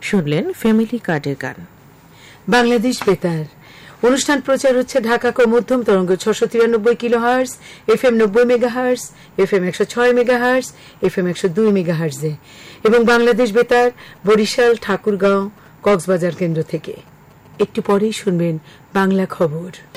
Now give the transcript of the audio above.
শুনলেন ফ্যামিলি কার্ডের গান। বাংলাদেশ বেতার অনুষ্ঠান প্রচার হচ্ছে ঢাকা কো মধ্যম তরঙ্গ 693 kilohertz, FM 90 megahertz, FM 106 megahertz, FM 102 মেগাহার্টজে এবং বাংলাদেশ বেতার বরিশাল, ঠাকুরগাঁও, কক্সবাজার কেন্দ্র থেকে। একটু পরেই শুনবেন বাংলা খবর।